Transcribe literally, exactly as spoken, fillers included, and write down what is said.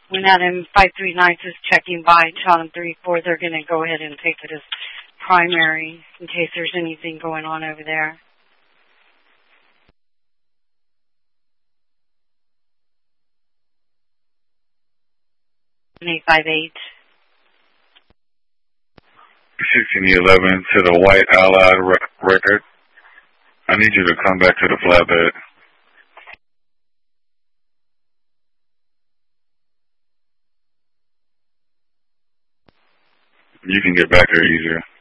When Adam five three nine is checking by, tell them three four, they're going to go ahead and take it as primary in case there's anything going on over there. eight five eight. sixteen eleven to the White Allied re- record. I need you to come back to the flatbed. You can get back there easier.